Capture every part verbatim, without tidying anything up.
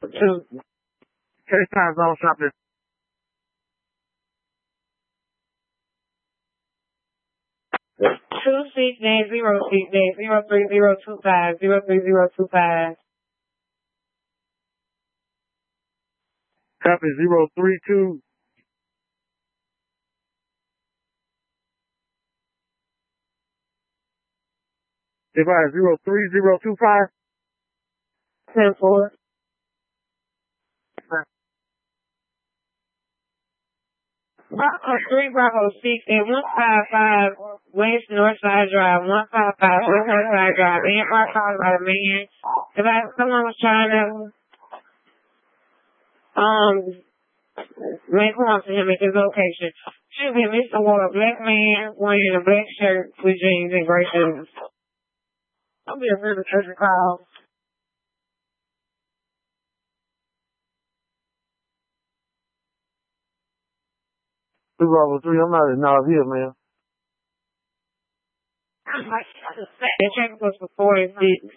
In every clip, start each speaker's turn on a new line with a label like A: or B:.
A: two.
B: Chase Time Zone Shopping.
A: Two six dash zero six dash zero three zero two five zero three zero two five.
B: Copy zero three two. Divide zero three zero two five.
A: Ten four. Bravo three Bravo six and one five five West Northside Drive, one five five West Northside Drive. And my call about a man. If I someone was trying to um make one to him at his location. Should be Mister Ward, a black man wearing a black shirt with jeans and gray shoes. I'll be a really urgent call.
B: Two Bravo three, I'm not in North Hill, man.
A: The check was for four and six.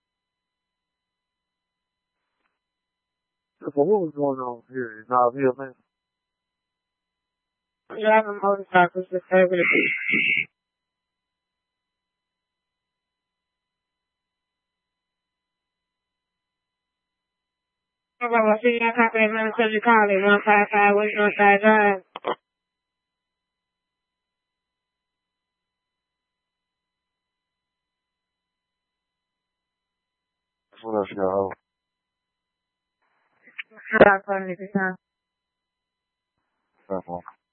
B: So what was going on here in North Hill, man?
A: Driving motorcycles to service. I see that copy of Minnesota College, one five five West Northside Drive.
B: What else you got? Oh.
A: Stop calling me this time.
B: That's one.